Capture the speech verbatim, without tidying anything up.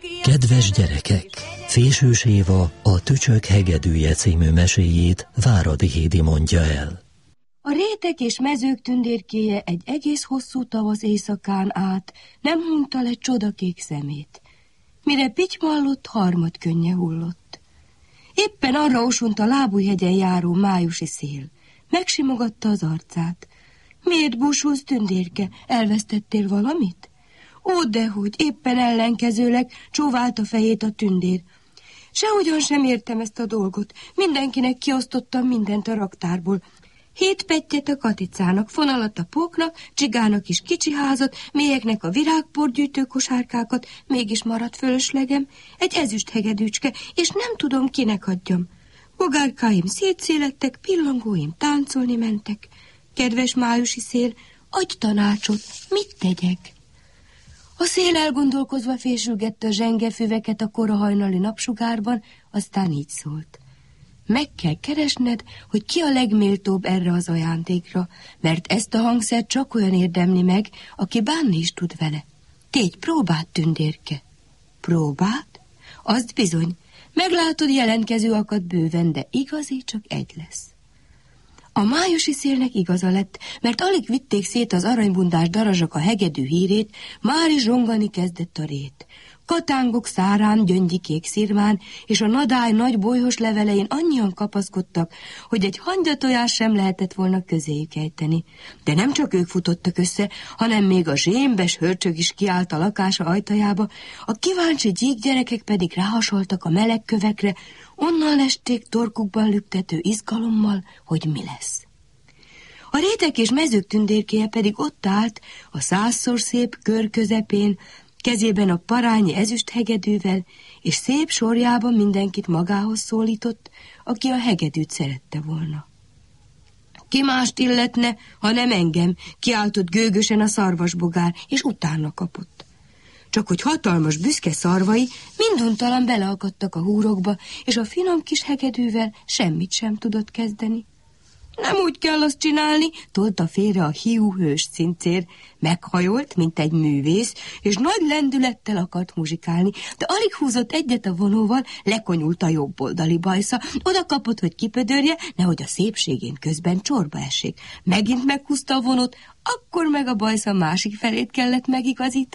Kedves gyerekek! Fésűs Éva a Tücsök hegedűje című meséjét Váradi Hédi mondja el. A rétek és mezők tündérkéje egy egész hosszú tavasz éjszakán át nem hunyta le csodakék szemét. Mire pitymallott, harmad könnye hullott. Éppen arra osunt a Lábújhegyen járó májusi szél. Megsimogatta az arcát. Miért búsulsz, tündérke? Elvesztettél valamit? Ó, dehogy, éppen ellenkezőleg csóválta fejét a tündér. Sehogyan sem értem ezt a dolgot. Mindenkinek kiosztottam mindent a raktárból. Hét pettyet a Katicának, fonalat a Póknak, Csigának is kicsi házat, mélyeknek a virágporgyűjtő kosárkákat, mégis maradt fölöslegem, egy ezüst hegedűcske, és nem tudom, kinek adjam. Bogárkáim szétszélettek, pillangóim táncolni mentek. Kedves májusi szél, adj tanácsot, mit tegyek? A szél elgondolkozva fésülgette a zsengefüveket a kora hajnali napsugárban, aztán így szólt. Meg kell keresned, hogy ki a legméltóbb erre az ajándékra, mert ezt a hangszert csak olyan érdemli meg, aki bánni is tud vele. Tégy próbát, tündérke. Próbát? Azt bizony. Meglátod, jelentkező akad bőven, de igazi csak egy lesz. A májusi szélnek igaza lett, mert alig vitték szét az aranybundás darazsak a hegedű hírét, már is zsongani kezdett a rét. Katángok szárán, gyöngyikék szirmán, és a nadály nagy bolyhos levelein annyian kapaszkodtak, hogy egy hangyatojás sem lehetett volna közéjük ejteni. De nem csak ők futottak össze, hanem még a zsémbes hörcsög is kiállt a lakása ajtajába, a kíváncsi gyíkgyerekek pedig ráhasoltak a meleg kövekre, onnan lesték torkukban lüktető izgalommal, hogy mi lesz. A rétek és mezők tündérkéje pedig ott állt, a százszor szép kör közepén, kezében a parányi ezüst hegedűvel, és szép sorjában mindenkit magához szólított, aki a hegedűt szerette volna. Ki mást illetne, ha nem engem, kiáltott gőgösen a szarvasbogár, és utána kapott. Csak hogy hatalmas büszke szarvai minduntalan beleakadtak a húrokba, és a finom kis hegedűvel semmit sem tudott kezdeni. Nem úgy kell azt csinálni, tolta félre a hiú hős cincér. Meghajolt, mint egy művész, és nagy lendülettel akart muzsikálni, de alig húzott egyet a vonóval, lekonyult a jobboldali bajsza, oda kapott, hogy kipödörje, nehogy a szépségén közben csorba essék. Megint meghúzta a vonót, akkor meg a bajsza másik felét kellett megigazítani.